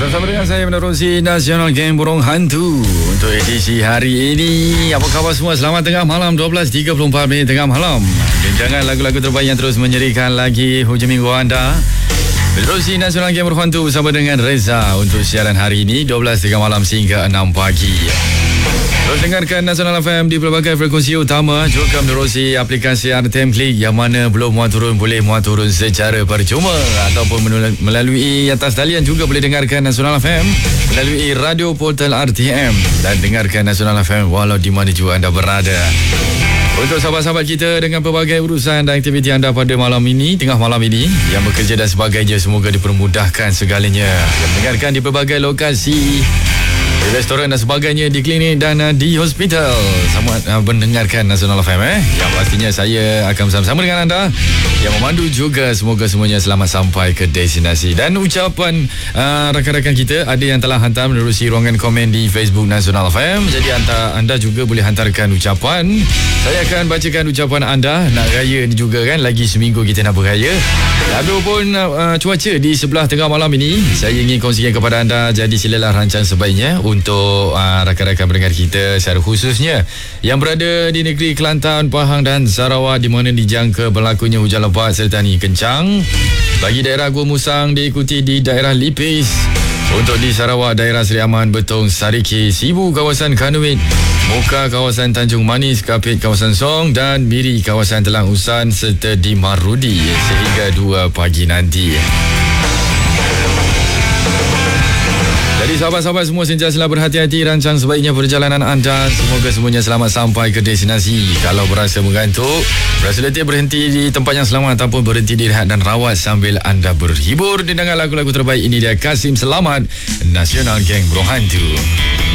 Bersama dengan saya menerusi Nasional Geng Burung Hantu untuk edisi hari ini. Apa khabar semua? Selamat tengah malam, 12.34 minit tengah malam. Bincangan lagu-lagu terbaik yang terus menyerikan lagi hujung minggu anda. Menerusi Nasional Geng Burung Hantu bersama dengan Reza untuk siaran hari ini 12 tengah malam sehingga 6 pagi. Terus dengarkan Nasional FM di pelbagai frekuensi utama. Juga menerusi aplikasi RTM Klik yang mana belum muat turun boleh muat turun secara percuma ataupun melalui atas talian juga boleh dengarkan Nasional FM melalui radio portal RTM dan dengarkan Nasional FM walau di mana juga anda berada. Untuk sahabat-sahabat kita dengan pelbagai urusan dan aktiviti anda pada malam ini, tengah malam ini, yang bekerja dan sebagainya, semoga dipermudahkan segalanya. Yang mendengarkan di pelbagai lokasi, di restoran dan sebagainya, di klinik dan di hospital, selamat mendengarkan Nasional FM. Yang pastinya saya akan bersama-sama dengan anda yang memandu juga. Semoga semuanya selamat sampai ke destinasi. Dan ucapan rakan-rakan kita ada yang telah hantar menerusi ruangan komen di Facebook Nasional FM. Jadi anda juga boleh hantarkan ucapan. Saya akan bacakan ucapan anda. Nak raya ni juga kan, lagi seminggu kita nak beraya. Adapun cuaca di sebelah tengah malam ini, saya ingin kongsikan kepada anda. Jadi silalah rancang sebaiknya untuk rakan-rakan pendengar kita, secara khususnya yang berada di negeri Kelantan, Pahang dan Sarawak, di mana dijangka berlakunya hujan lebat serta angin kencang. Bagi daerah Gua Musang diikuti di daerah Lipis. Untuk di Sarawak, daerah Seri Aman, Betong, Sariki, Sibu, kawasan Kanuit, Muka, kawasan Tanjung Manis, Kapit, kawasan Song dan Miri, kawasan Telang Usan serta di Marudi sehingga 2 pagi nanti. Jadi sahabat-sahabat semua, sentiasalah berhati-hati rancang sebaiknya perjalanan anda. Semoga semuanya selamat sampai ke destinasi. Kalau berasa mengantuk, berasa letih, berhenti di tempat yang selamat ataupun berhenti direhat dan rawat sambil anda berhibur dengan lagu-lagu terbaik. Ini dia Kasim Selamat, Nasional Geng Burung Hantu.